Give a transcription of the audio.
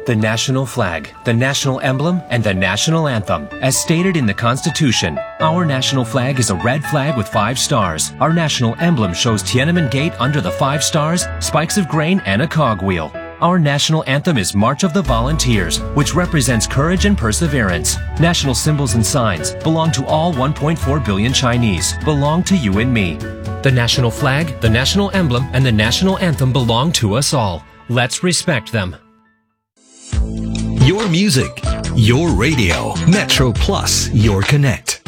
The national flag, the national emblem, and the national anthem. As stated in the Constitution, our national flag is a red flag with 5 stars. Our national emblem shows Tiananmen Gate under the 5 stars, spikes of grain, and a cogwheel. Our national anthem is March of the Volunteers, which represents courage and perseverance. National symbols and signs belong to all 1.4 billion Chinese, belong to you and me. The national flag, the national emblem, and the national anthem belong to us all. Let's respect them. Your music, your radio. Metro Plus, your connect.